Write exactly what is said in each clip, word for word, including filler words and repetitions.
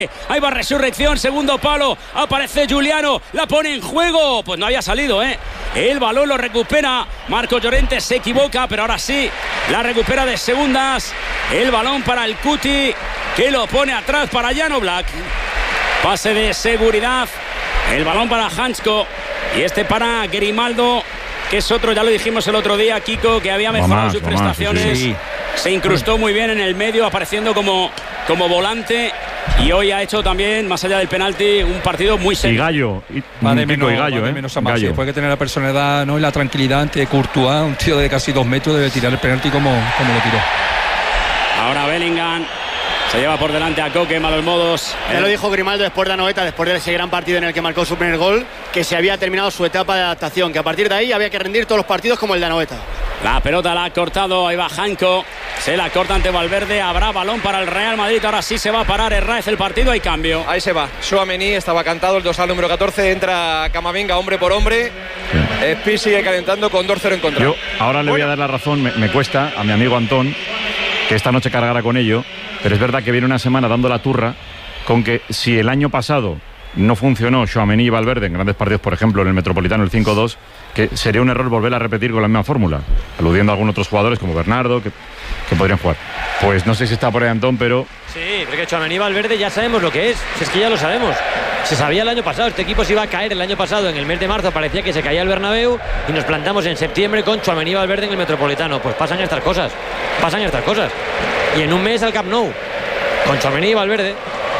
Ahí va Resurrección, segundo palo, aparece Giuliano, la pone en juego, pues no había salido, ¿eh? El balón lo recupera, Marcos Llorente se equivoca, pero ahora sí, la recupera de segundas, el balón para el Cuti, que lo pone atrás para Jan Oblak, pase de seguridad, el balón para Hansko, y este para Grimaldo, que es otro, ya lo dijimos el otro día, Kiko, que había mejorado más, sus prestaciones, más, sí, sí. Se incrustó muy bien en el medio, apareciendo como, como volante, y hoy ha hecho también, más allá del penalti, un partido muy serio. Y Gallo, y, va de menos, y Gallo, va de ¿eh? menos a más. Gallo. Sí, puede tener la personalidad, ¿no? Y la tranquilidad ante Courtois, un tío de casi dos metros, debe tirar el penalti como, como lo tiró. Ahora Bellingham se lleva por delante a Koke, malos modos. Ya lo dijo Grimaldo después de Anoeta, después de ese gran partido en el que marcó su primer gol, que se había terminado su etapa de adaptación, que a partir de ahí había que rendir todos los partidos como el de Anoeta. La pelota la ha cortado, ahí va Hanko, se la corta ante Valverde, habrá balón para el Real Madrid, ahora sí se va a parar Herráez el partido, hay cambio. Ahí se va, Tchouaméni estaba cantado, el dorsal número catorce, entra Camavinga hombre por hombre, Spi sigue calentando con dos cero en contra. Yo ahora le voy a dar la razón, me, me cuesta a mi amigo Antón, que esta noche cargará con ello, pero es verdad que viene una semana dando la turra con que si el año pasado no funcionó Tchouaméni y Valverde en grandes partidos, por ejemplo en el Metropolitano el cinco dos, que sería un error volver a repetir con la misma fórmula, aludiendo a algunos otros jugadores como Bernardo que, que podrían jugar. Pues no sé si está por ahí Antón, pero... Sí, porque Tchouaméni y Valverde ya sabemos lo que es, si es que ya lo sabemos. Se sabía el año pasado, este equipo se iba a caer el año pasado, en el mes de marzo parecía que se caía el Bernabéu y nos plantamos en septiembre con Tchouaméni y Valverde en el Metropolitano. Pues pasan estas cosas, pasan estas cosas. Y en un mes al Camp Nou, con Tchouaméni y Valverde.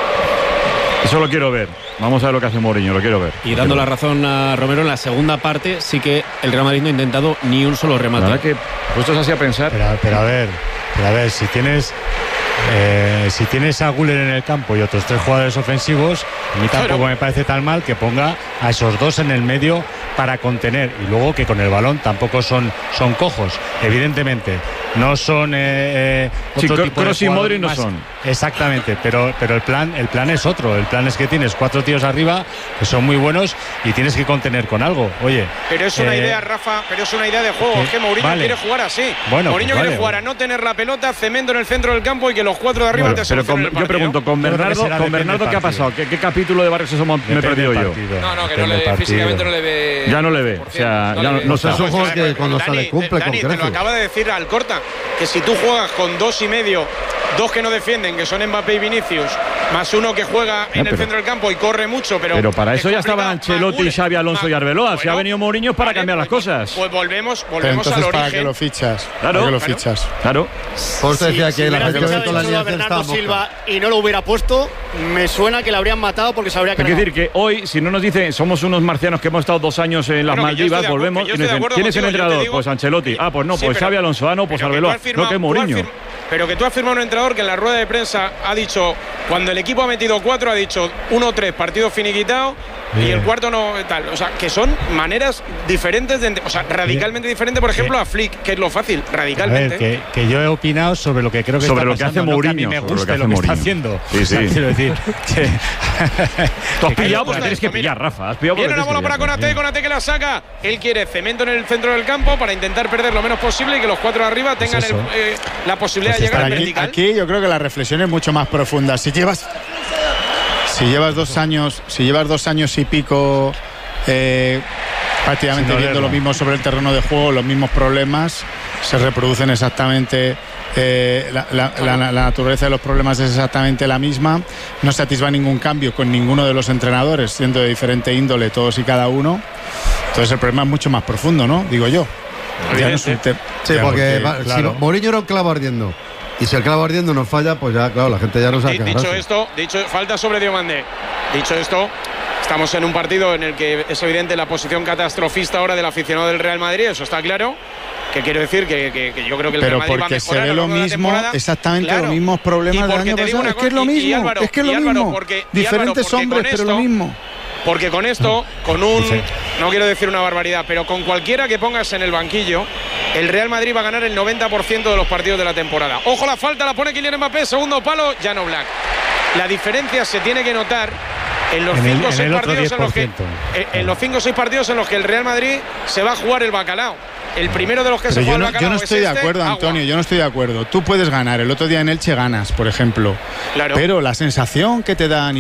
Eso lo quiero ver. Vamos a ver lo que hace Mourinho, lo quiero ver. Y dando la razón a Romero, en la segunda parte sí que el Real Madrid no ha intentado ni un solo remate. La verdad que puestos así a pensar. Pero, pero a ver, pero a ver, si tienes eh, si tienes a Güler en el campo y otros tres jugadores ofensivos, a mí tampoco claro. me parece tan mal que ponga a esos dos en el medio para contener, y luego que con el balón tampoco son, son cojos, evidentemente. No son eh, otro sí, tipo Kroos de y Modric no más. son. Exactamente, pero, pero el plan el plan es otro. El plan es que tienes cuatro tíos arriba que son muy buenos y tienes que contener con algo. Oye, pero es una eh, idea, Rafa, pero es una idea de juego. Es que Mourinho vale. quiere jugar así. Bueno, Mourinho pues quiere vale, jugar vale. a no tener la pelota, cemento en el centro del campo y que los cuatro de arriba bueno, te pero con, el partido. Yo pregunto, con Bernardo, con Bernardo ¿qué ha pasado? ¿Qué, qué capítulo de Barrio Sésamo me he perdido yo? No, no, que no le, físicamente no le ve. Ya no le ve. O sea, no ya le no sé. Son juegos que cuando Dani, sale cumple Dani, con te lo acaba de decir Alcorta, que si tú juegas con dos y medio, dos que no defienden, que son Mbappé y Vinicius, más uno que juega en pero, el centro del campo y corre mucho, pero... Pero para eso ya estaban Ancelotti, Xavi Alonso y Arbeloa. Bueno, si ha venido Mourinho para vale, cambiar pues, las cosas. Pues volvemos, volvemos pero entonces, al origen. ¿para qué lo fichas? Claro, ¿Para qué lo claro, fichas? Claro. Por eso decía si, que si la gente fichado de la a Bernardo Silva y no lo hubiera puesto, me suena que le habrían matado porque se habría quedado. Es decir, que hoy, si no nos dicen, somos unos marcianos que hemos estado dos años en las bueno, Maldivas, volvemos y nos dicen, ¿quién es el entrenador? Pues Ancelotti. Ah, pues no, sí, pues Xavi Alonso. Ah, no, pues Arbeloa. No, que Mourinho. Pero que tú has firmado un entrenador que en la rueda de prensa ha dicho, cuando el equipo ha metido cuatro, ha dicho uno tres, partido finiquitado, bien. Y el cuarto no tal. O sea, que son maneras diferentes, de, o sea, radicalmente bien. diferente, por ejemplo, sí. a Flick, que es lo fácil, radicalmente. A ver, que, que yo he opinado sobre lo que creo que sobre está lo que pasando, hace Mourinho, no que a mí me guste lo que, lo que está Mourinho. haciendo. Sí, sí. O sea, quiero decir, que, tú has pillado porque tienes que pillar, Rafa. Has pillado Viene la bola para Konaté, Konaté que la saca. Él quiere cemento en el centro del campo para intentar perder lo menos posible y que los cuatro de arriba tengan pues el, eh, la posibilidad pues de llegar al aquí, vertical. Aquí yo creo que la reflexión es mucho más profunda. Si llevas, si llevas dos años, si llevas dos años y pico eh, prácticamente viendo lo mismo sobre el terreno de juego, los mismos problemas se reproducen exactamente. Eh, la, la, la, la naturaleza de los problemas es exactamente la misma. No se atisba ningún cambio con ninguno de los entrenadores, siendo de diferente índole todos y cada uno. Entonces el problema es mucho más profundo, ¿no? Digo yo. Ya no es un te- sí, ya, porque, porque va, claro. si Mourinho era un clavo ardiendo. Y si el clavo ardiendo nos falla, pues ya, claro, la gente ya no sabe qué Dicho agarrarse. esto, dicho, falta sobre Diomandé. Dicho esto, estamos en un partido en el que es evidente la posición catastrofista ahora del aficionado del Real Madrid, eso está claro. Que quiero decir que, que, que yo creo que el pero Real Madrid va a porque se mejorar ve a lo lo mismo, exactamente claro. los mismos problemas del año pasado. Es que es lo mismo, y Álvaro, es que es lo Álvaro, mismo. Porque, Diferentes Álvaro, hombres, esto, pero lo mismo. Porque con esto, con un, no quiero decir una barbaridad, pero con cualquiera que pongas en el banquillo, el Real Madrid va a ganar el noventa por ciento de los partidos de la temporada. Ojo, la falta la pone Kylian Mbappé, segundo palo, Jan Oblak. La diferencia se tiene que notar en los En el- cinco o en seis el otro partidos en los que diez por ciento. en, en los cinco o seis partidos en los que el Real Madrid se va a jugar el bacalao. El primero de los que Pero se yo juega no, el bacalao yo no es estoy de este, acuerdo, agua. Antonio, yo no estoy de acuerdo. Tú puedes ganar, el otro día en Elche ganas, por ejemplo. Claro. Pero la sensación que te dan